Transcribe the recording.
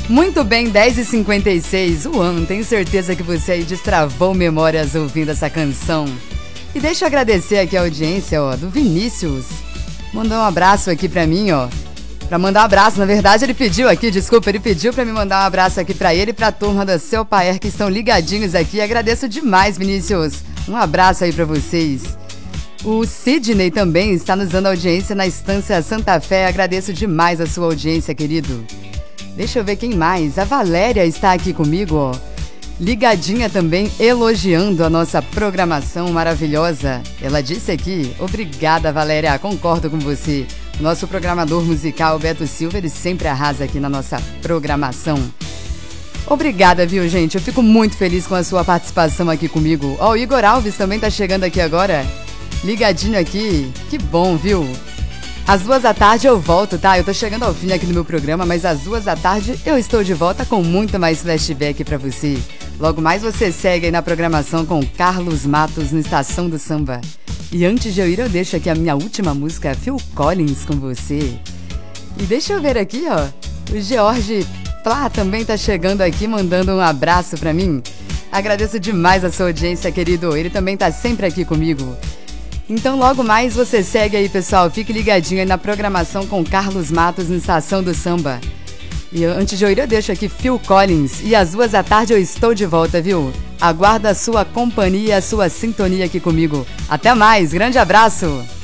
Muito bem, 10h56. Tenho certeza que você aí destravou memórias ouvindo essa canção. E deixa eu agradecer aqui a audiência, do Vinícius. Mandou um abraço aqui pra mim, Pra mandar um abraço, na verdade ele pediu pra me mandar um abraço aqui pra ele e pra turma da Seu Paer que estão ligadinhos aqui. Agradeço demais, Vinícius. Um abraço aí pra vocês. O Sidney também está nos dando audiência na Estância Santa Fé. Agradeço demais a sua audiência, querido. Deixa eu ver quem mais. A Valéria está aqui comigo, ligadinha também, elogiando a nossa programação maravilhosa. Ela disse aqui, obrigada, Valéria, concordo com você. Nosso programador musical, Beto Silva, ele sempre arrasa aqui na nossa programação. Obrigada, viu, gente? Eu fico muito feliz com a sua participação aqui comigo. O Igor Alves também tá chegando aqui agora, ligadinho aqui. Que bom, viu? Às 14h eu volto, tá? Eu tô chegando ao fim aqui do meu programa, mas às 14h eu estou de volta com muito mais flashback pra você. Logo mais você segue aí na programação com Carlos Matos no Estação do Samba. E antes de eu ir, eu deixo aqui a minha última música, Phil Collins, com você. E deixa eu ver aqui, o George Plá também tá chegando aqui, mandando um abraço pra mim. Agradeço demais a sua audiência, querido. Ele também tá sempre aqui comigo. Então logo mais você segue aí, pessoal. Fique ligadinho aí na programação com Carlos Matos no Estação do Samba. E antes de eu ir, eu deixo aqui Phil Collins. E às 14h eu estou de volta, viu? Aguardo a sua companhia, a sua sintonia aqui comigo. Até mais, grande abraço!